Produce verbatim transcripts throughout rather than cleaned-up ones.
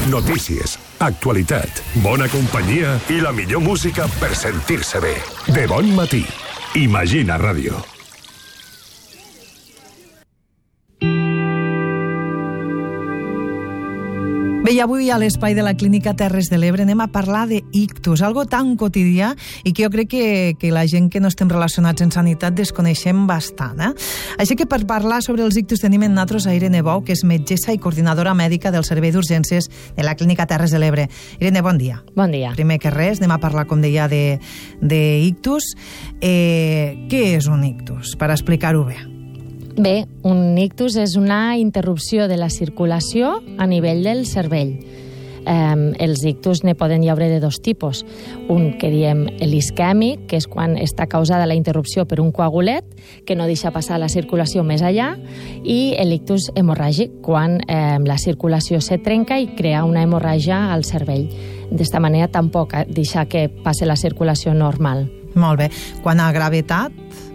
Notícies, actualitat, bona companyia i la millor música per sentir-se bé. De bon matí. Imagina Ràdio. Bé, i avui a l'espai de la Clínica Terres de l'Ebre anem a parlar d'ictus, algo tan quotidià i que jo crec que, que la gent que no estem relacionats en sanitat desconeixem bastant. Eh? Així que per parlar sobre els ictus tenim en nosaltres a Irene Bou, que és metgessa i coordinadora mèdica del Servei d'Urgències de la Clínica Terres de l'Ebre. Irene, bon dia. Bon dia. Primer que res, anem a parlar, com deia, d'ictus. Eh, què és un ictus? Per explicar-ho bé. Bé, un ictus és una interrupció de la circulació a nivell del cervell. Eh, els ictus ne poden hi haver de dos tipus. Un que diem l'isquèmic, que és quan està causada la interrupció per un coagulet que no deixa passar la circulació més allà, i l'ictus hemorràgic, quan eh, la circulació se trenca i crea una hemorràgia al cervell. D'esta manera tampoc deixa que passi la circulació normal. Molt bé. Quan a gravetat,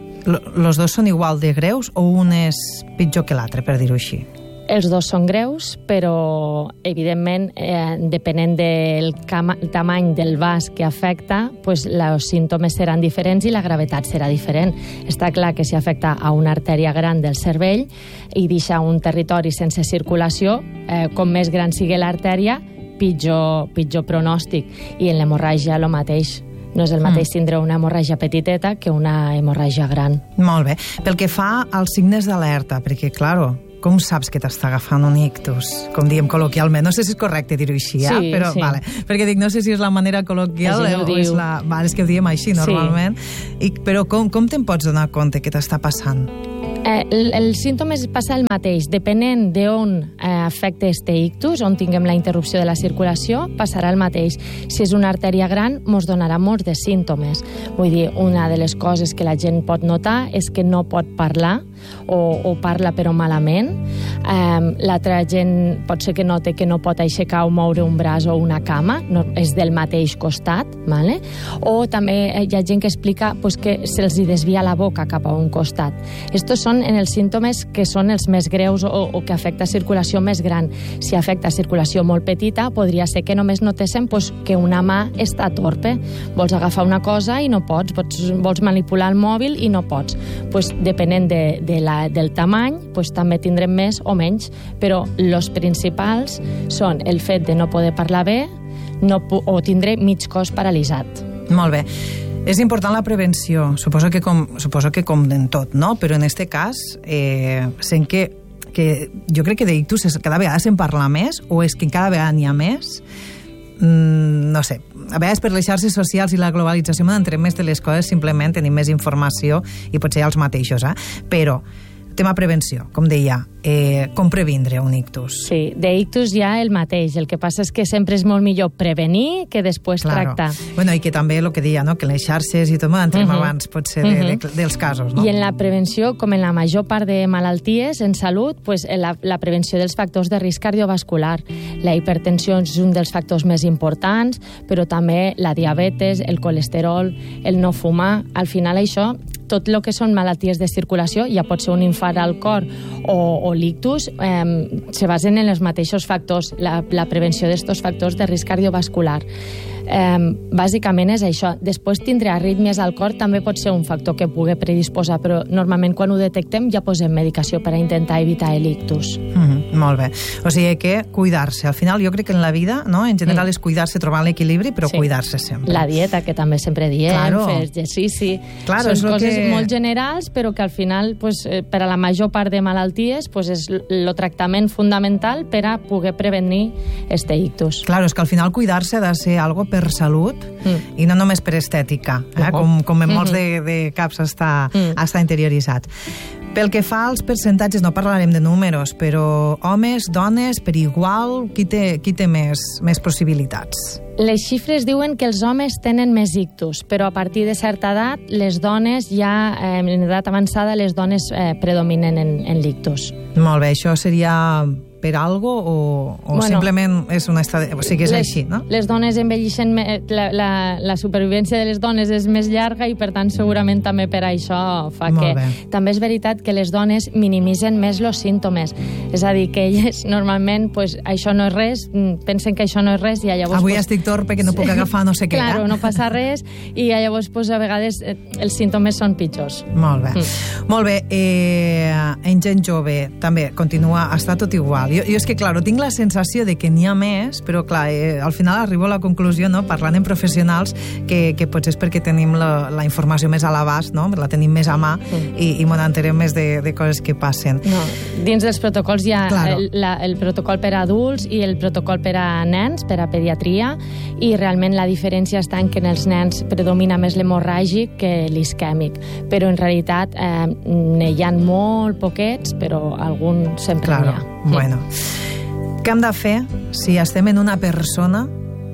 els dos són igual de greus o un és pitjor que l'altre, per dir-ho així? Els dos són greus, però, evidentment, eh, depenent del cama, tamany del vas que afecta, pues, els símptomes seran diferents i la gravetat serà diferent. Està clar que si afecta a una artèria gran del cervell i deixa un territori sense circulació, eh, com més gran sigui l'artèria, pitjor, pitjor pronòstic. I en l'hemorràgia, el mateix. No és el mateix tindre una hemorràgia petiteta que una hemorràgia gran. Molt bé. Pel que fa als signes d'alerta, perquè, clar, com saps que t'està agafant un ictus? Com diem col·loquialment. No sé si és correcte dir-ho així, eh? Sí, però, sí. Vale. Perquè dic, no sé si és la manera col·loquial eh, o és la... Vale, és que ho diem així, normalment. Sí. I, però com, com te'n pots donar compte que t'està passant? Eh, el, el símptoma passa el mateix. Depenent d'on eh, afecta este ictus, on tinguem la interrupció de la circulació, passarà el mateix. Si és una artèria gran, mos donarà molts de símptomes. Vull dir, una de les coses que la gent pot notar és que no pot parlar o, o parla però malament. Eh, L'altra gent pot ser que note que no pot aixecar o moure un braç o una cama, no, és del mateix costat, vale? O també hi ha gent que explica pues, que se'ls desvia la boca cap a un costat. Estos són en els símptomes que són els més greus o, o que afecta circulació més gran. Si afecta circulació molt petita, podria ser que només notéssim pues, que una mà està torpe. Vols agafar una cosa i no pots, pots vols manipular el mòbil i no pots. Pues, depenent de, de la, del tamany, pues, també tindrem més o menys, però els principals són el fet de no poder parlar bé no, o tindre mig cos paralitzat. Molt bé. És important la prevenció, suposo que com, suposo que com en tot, no? Però en este cas, eh, sent que, que jo crec que d'ictus cada vegada se'n parla més, o és que cada vegada n'hi ha més, mm, no sé, a vegades per les xarxes socials i la globalització m'entrem més de les coses, simplement tenim més informació i potser els mateixos, eh? Però tema prevenció, com deia, eh, com previndre un ictus? Sí, d'ictus hi ha el mateix. El que passa és que sempre és molt millor prevenir que després claro. tractar. Bueno, i que també el que deia, no? Que les xarxes i tot, entrem uh -huh. abans, potser, de, uh -huh. de, dels casos, no? I en la prevenció, com en la major part de malalties en salut, pues, la, la prevenció dels factors de risc cardiovascular. La hipertensió és un dels factors més importants, però també la diabetes, el colesterol, el no fumar. Al final això, tot el que són malalties de circulació, ja pot ser un infart al cor o, o l'ictus, eh, se basen en els mateixos factors, la, la prevenció d'estos factors de risc cardiovascular. Eh, bàsicament és això. Després tindre arrítmies al cor també pot ser un factor que pugui predisposar, però normalment quan ho detectem ja posem medicació per a intentar evitar l'ictus. Mm, molt bé. O sigui que cuidar-se. Al final jo crec que en la vida, no? En general mm. és cuidar-se, trobar l'equilibri, però sí. cuidar-se sempre. La dieta, que també sempre diem, claro. fer exercici. Claro, són coses que... molt generals, però que al final, pues, per a la major part de malalties, pues, és el tractament fundamental per a poder prevenir este ictus. Claro, és que al final cuidar-se ha de ser algo per salut mm. i no només per estètica, eh? com, com en molts de, de caps està, mm. està interioritzat. Pel que fa als percentatges, no parlarem de números, però homes, dones, per igual, qui té, qui té més, més possibilitats? Les xifres diuen que els homes tenen més ictus, però a partir de certa edat, les dones ja, eh, en edat avançada, les dones eh, predominen en, en l'ictus. Molt bé, això seria per algo o, o Bueno, simplement és una estadi... o sigui, és les, així, no? Les dones envelleixen, me- la, la, la supervivència de les dones és més llarga i per tant segurament també per això fa Molt que... bé. També és veritat que les dones minimitzen més els símptomes. És a dir, que elles normalment pues, això no és res, mm, pensen que això no és res i llavors... Avui pues, estic torpe que no puc agafar no sé què. Claro, eh? no passa res i llavors pues, a vegades eh, els símptomes són pitjors. Molt bé. Mm. Molt bé. Eh, en gent jove també continua, està tot igual. Jo, jo és que, clar, tinc la sensació de que n'hi ha més, però, clar, eh, al final arribo a la conclusió, no?, parlant amb professionals, que, que potser és perquè tenim la, la informació més a l'abast, no?, la tenim més a mà Mm. i, i m'ho enterem més de, de coses que passen. No, dins dels protocols hi ha Claro. el, la, el protocol per a adults i el protocol per a nens, per a pediatria, i realment la diferència està en que en els nens predomina més l'hemorràgic que l'isquèmic, però en realitat eh, n'hi ha molt poquets, però algun sempre Claro. n'hi ha. Bueno. Què hem de fer si estem en una persona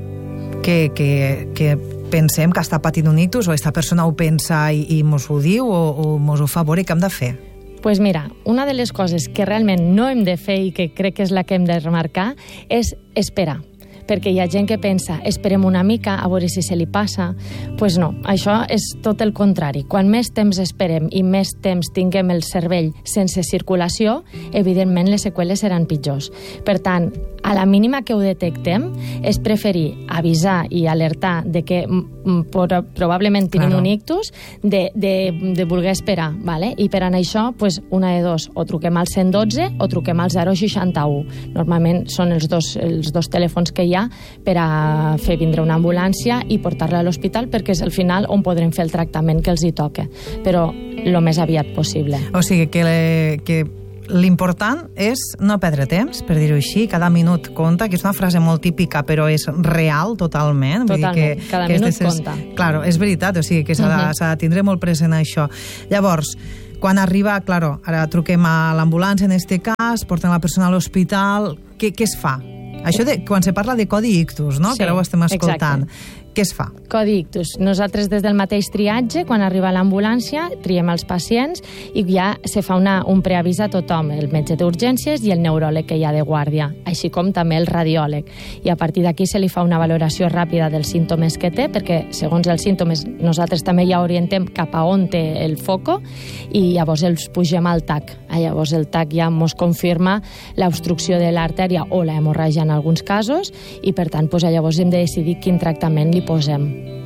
que, que, que pensem que està patint un ictus, o aquesta persona ho pensa i, i mos ho diu o, o mos ho fa veure? Què hem de fer? Pues mira, una de les coses que realment no hem de fer i que crec que és la que hem de remarcar és esperar. Perquè hi ha gent que pensa, esperem una mica a veure si se li passa. Doncs pues no, això és tot el contrari. Quan més temps esperem i més temps tinguem el cervell sense circulació, evidentment les seqüeles seran pitjors. Per tant, a la mínima que ho detectem, és preferir avisar i alertar de que mm, por- probablement tenim Claro. un ictus, de, de, de voler esperar, ¿vale? I per a això, pues, una de dos, o truquem al cent dotze o truquem al zero seixanta u. Normalment són els dos, els dos telèfons que hi ha per a fer vindre una ambulància i portar-la a l'hospital, perquè és al final on podrem fer el tractament que els hi toca, però el més aviat possible. O sigui, que, le, que l'important és no perdre temps, per dir-ho així, cada minut compta, que és una frase molt típica, però és real totalment. Vull Totalment, dir que, cada que minut és, compta. Claro, és veritat, o sigui que s'ha de, Mhm. s'ha de tindre molt present això. Llavors, quan arriba, claro, ara truquem a l'ambulància en este cas, porten la persona a l'hospital, què, què es fa? Això de, quan se parla de codi ictus, no?, Sí, que ara ho estem escoltant, exacte. què es fa? Codi ictus. Nosaltres des del mateix triatge, quan arriba l'ambulància, triem els pacients i ja se fa una, un preavís a tothom, el metge d'urgències i el neuròleg que hi ha de guàrdia, així com també el radiòleg. I a partir d'aquí se li fa una valoració ràpida dels símptomes que té, perquè segons els símptomes nosaltres també ja orientem cap a on té el foco i llavors els pugem al T A C. Llavors el T A C ja ens confirma l'obstrucció de l'artèria o la hemorràgia en alguns casos i per tant doncs, llavors hem de decidir quin tractament li posem.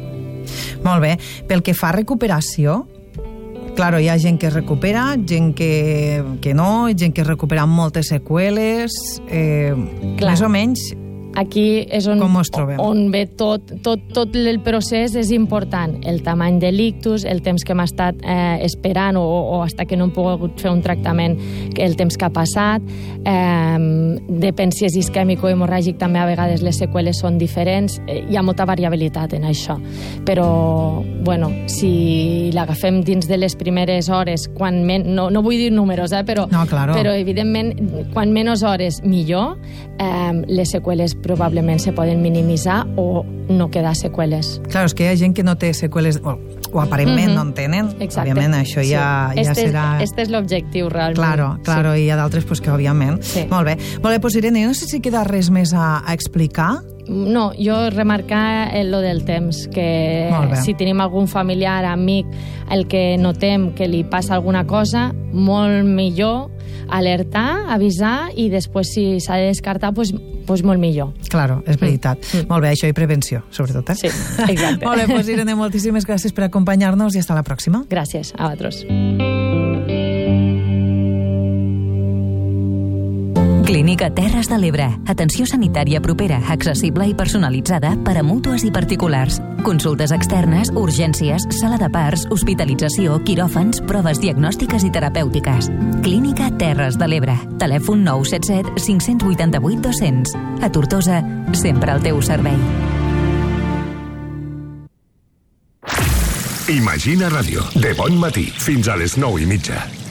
Molt bé. Pel que fa a recuperació, claro, hi ha gent que es recupera, gent que, que no, gent que es recupera amb moltes seqüeles, eh, Clar. més o menys. Aquí és on, Com ens trobem? on ve tot, tot, tot el procés és important. El tamany de l'ictus, el temps que hem estat eh, esperant o, o hasta que no hem pogut fer un tractament, el temps que ha passat. Eh, depèn si és isquèmic o hemorràgic, també a vegades les seqüeles són diferents. Eh, hi ha molta variabilitat en això. Però, bueno, si l'agafem dins de les primeres hores, quan men no, no vull dir números, eh, però, No, claro. però evidentment, quan menys hores millor, eh, les seqüeles probablement se poden minimitzar o no quedar seqüeles. Claro, és que hi ha gent que no té seqüeles, o, o aparentment Mhm. no en tenen. Exacte. Òbviament, això ja, Sí. ja este, serà... Este és l'objectiu, realment. Claro, claro, Sí. i hi ha d'altres pues, que òbviament. Sí. Molt bé. Molt bé, pues, Irene, no sé si queda res més a, a explicar. No, jo remarcar el lo del temps, que Molt bé. si tenim algun familiar, amic, el que notem que li passa alguna cosa, molt millor alertar, avisar i després si s'ha de descartar, pues, pues molt millor. Claro, és veritat. Mm. Molt bé, això i prevenció, sobretot, eh? Sí, exacte. Molt bé, pues, Irene, moltíssimes gràcies per acompanyar-nos i hasta la pròxima. Gràcies a vosaltres. Clínica Terres de l'Ebre. Atenció sanitària propera, accessible i personalitzada per a mútues i particulars. Consultes externes, urgències, sala de parts, hospitalització, quiròfans, proves diagnòstiques i terapèutiques. Clínica Terres de l'Ebre. Telèfon nou set set cinc vuit vuit dos cents. A Tortosa, sempre al teu servei. Imagina Ràdio, de bon matí fins a les nou i mitja.